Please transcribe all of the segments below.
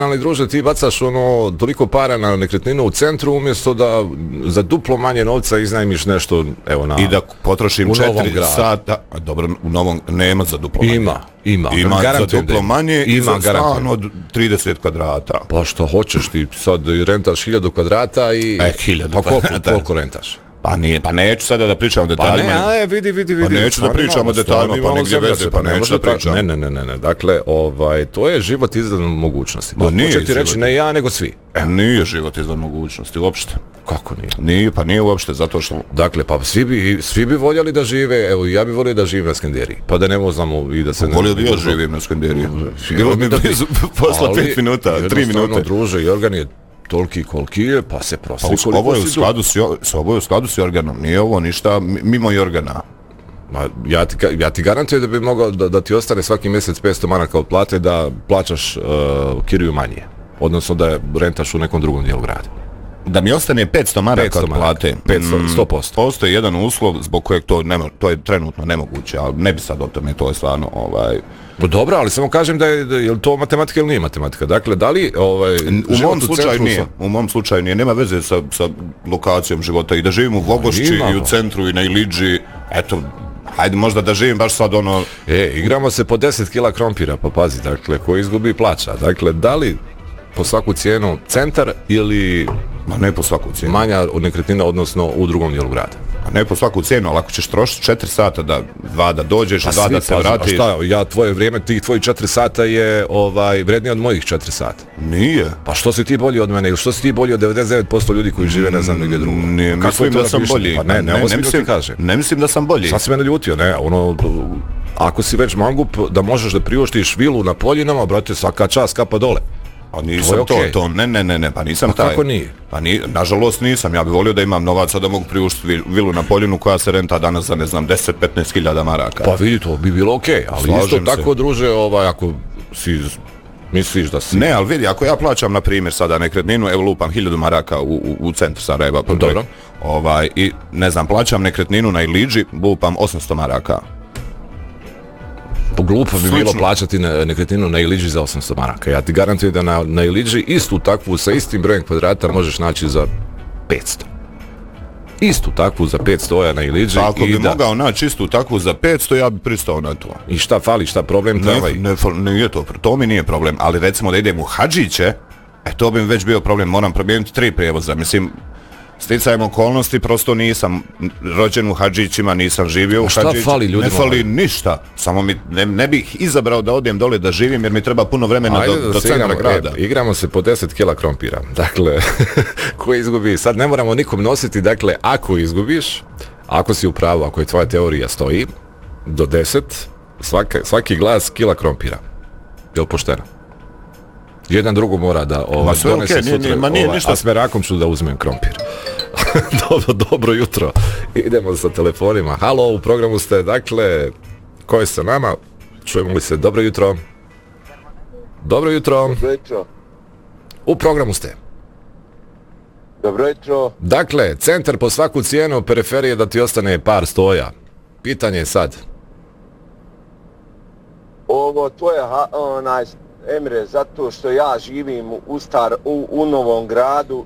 Ali druže, ti bacaš ono toliko para na nekretninu u centru umjesto da za duplo manje novca iznajmiš nešto, evo na... I da potrošim 4 sata, dobro, u novom nema za duplo manje. Ima za duplo manje i za stan od 30 kvadrata. Pa što hoćeš ti, sad rentaš 1000 kvadrata i... 1000 kvadrata. Koliko rentaš? Pa neću sada da pričam o detaljima. Pa ne, vidi. Pa neću da pričam o detaljima, pa negdje veze, pa neću da pričam. Ne. Dakle, to je život izvan mogućnosti. Hoće ti reći ne ja, nego svi. Nije život izvan mogućnosti, uopšte. Kako nije? Nije uopšte, zato što... Dakle, pa svi bi voljeli da žive, evo ja bi volio da živim na Skenderiji. Pa da ne vozamo i da se... Volio da ja živim na Skenderiji. Bilo mi blizu posla 5 minuta, 3 minute. Druže, Jorgan je toliki koliki je, pa se prosli koliko ovo je u skladu s Jorganom, nije ovo ništa mimo Jorgana. Ja ti garantujem da bi mogao da ti ostane svaki mjesec 500 maraka od plate da plaćaš kiriju manje, odnosno da rentaš u nekom drugom dijelu grada. Da mi ostane 500 maraka od plate, 100%. Postoji jedan uslov zbog kojeg to je trenutno nemoguće, ali ne bi sad o tome, to je stvarno... Dobro, ali samo kažem da je li to matematika ili nije matematika. Dakle, da li u mom slučaju nije, nema veze sa lokacijom života i da živim u Glogošći i u centru i na Ilidži, eto, hajde možda da živim baš sad ono... Igramo se po 10 kila krompira, pa pazi, dakle, ko izgubi plaća. Dakle, da li po svaku cijenu centar ili... Ma ne po svaku cijenu. Manja nekretnina, odnosno u drugom dijelu grada. A ne po svaku cijenu, ali ako ćeš trošiti 4 sata da dođeš, 2 da se vratiš... A šta, tvoje vrijeme, tih tvojih 4 sata je vrednije od mojih 4 sata. Nije. Pa što si ti bolji od mene ili što si ti bolji od 99% ljudi koji žive ne znam negdje drugo? Ne mislim da sam bolji. Pa ne mislim da sam bolji. Sad si mene ljutio, ne, ako si već mangup da možeš da priuštiš vilu na Poljinama, brate, svaka čast kapa dole. A nisam to, ne, pa nisam taj. Kako nije? Pa nažalost nisam, ja bih volio da imam novaca da mogu priuštiti vilu na Poljinu koja se renta danas za, 10-15 hiljada maraka. Pa vidi, to bi bilo okej, ali slažem isto tako, druže, ako si misliš da si... Ne, ali vidi, ako ja plaćam, na primjer, sada nekretninu, evo lupam 1000 maraka u centru Sarajeva. Dobro. I, ne znam, plaćam nekretninu na Ilidži, lupam 800 maraka. Glupo bi bilo plaćati nekretninu na Ilidži za 800 maraka. Ja ti garantujem da na Ilidži istu takvu sa istim brojem kvadrata možeš naći za 500. Istu takvu za 500 na Ilidži. Pa ako bi mogao naći istu takvu za 500, ja bi pristao na to. I šta fali, šta problem travaj? Nije to mi nije problem, ali recimo da idem u Hadžiće, to bi mi već bio problem, moram promijeniti 3 prijevoza, mislim... Sticajem okolnosti, prosto nisam rođen u Hadžićima, nisam živio u Hadžićima. Šta fali ljudima? Ne fali ništa, samo ne bih izabrao da odem dole da živim jer mi treba puno vremena do centra grada. Igramo se po 10 kila krompira, dakle, ko izgubi, sad ne moramo nikom nositi, dakle, ako izgubiš, ako si u pravu, ako je tvoja teorija stoji, do 10, svaki glas kila krompira. Je li pošteno? Jedan drugo mora da donese sutra, a s merakom ću da uzmem krompir. Dobro jutro. Idemo sa telefonima. Halo, u programu ste, dakle, ko je sa nama? Čujemo li se? Dobro jutro. Dobro jutro. Dobro jutro. U programu ste. Dobro jutro. Dakle, centar po svaku cijenu, periferije da ti ostane par stoja. Pitanje je sad. Ovo tvoje Emre, zato što ja živim u Novom Gradu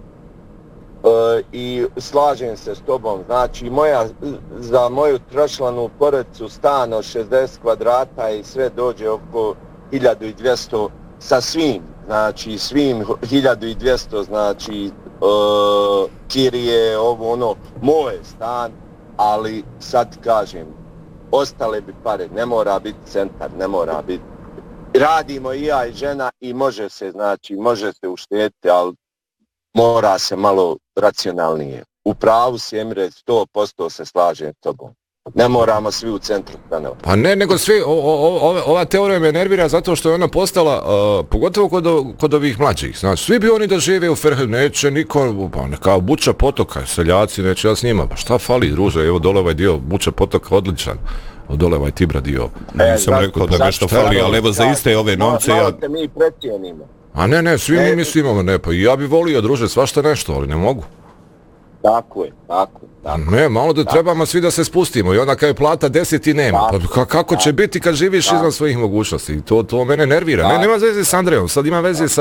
i slažem se s tobom. Znači, za moju tročlanu porodicu stan od 60 kvadrata i sve dođe oko 1200 sa svim. Znači, svim 1200, znači, kirije, moj stan, ali sad kažem, ostale bi pare, ne mora biti centar, ne mora biti. Radimo i ja i žena i može se uštediti, ali mora se malo racionalnije. U pravu si, Emre, 100% se slažem s tobom. Ne moramo svi u centru stanovati. Pa ne, nego svi, ova teorija me nervira zato što je ona postala, pogotovo kod ovih mlađih. Znači, svi bi oni da žive u Ferhel, neće niko, pa kao Buča potoka, seljaci, neće ja s njima. Pa šta fali, druže, evo dole ovaj dio Buča potoka odličan. Dole ovaj Tibra dio. Nisam rekao da nešto fali, ali evo za iste ove novce ja... Malo te mi precijenimo. A ne, svi mi mislimo, ne, pa ja bi volio, druže, svašta nešto, ali ne mogu. Tako je. Ne, malo da trebamo svi da se spustimo i onda kad je plata 10 i nema. Pa kako će biti kad živiš izvan svojih mogućnosti? To mene nervira. Nema veze s Andrejom, sad ima veze sa